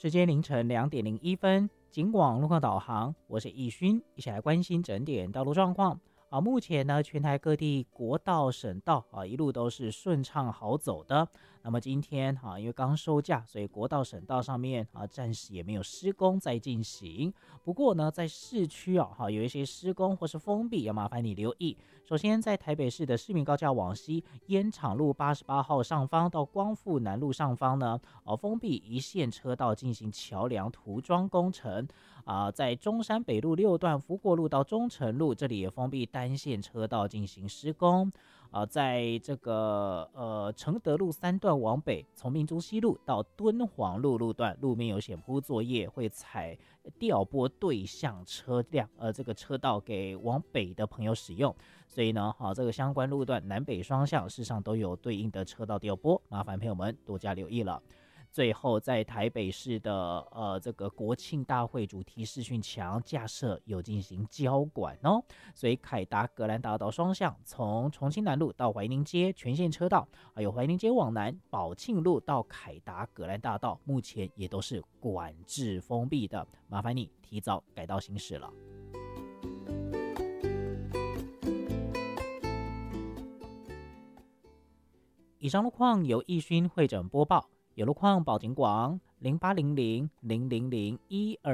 时间凌晨2:01，警广路况导航，我是易勋，一起来关心整点道路状况。目前呢，全台各地国道、省道一路都是顺畅好走的。那么今天因为刚收假，所以国道、省道上面暂时也没有施工在进行。不过呢，在市区有一些施工或是封闭，要麻烦你留意。首先，在台北市的市民高架往西烟厂路88号上方到光复南路上方呢，封闭一线车道进行桥梁涂装工程。在中山北路6段福国路到中城路这里也封闭单线车道进行施工。在这个承德路3段往北，从民族西路到敦煌路路段，路面有险铺作业，会采调拨对向车辆，这个车道给往北的朋友使用。所以呢，这个相关路段南北双向事实上都有对应的车道调拨，麻烦朋友们多加留意了。最后，在台北市的这个国庆大会主题视讯墙架设有进行交管哦，所以凯达格兰大道双向从重庆南路到怀宁街全线车道，还有怀宁街往南宝庆路到凯达格兰大道，目前也都是管制封闭的，麻烦你提早改道行驶了。以上路况由易勋会诊播报。有路况报警广0800000120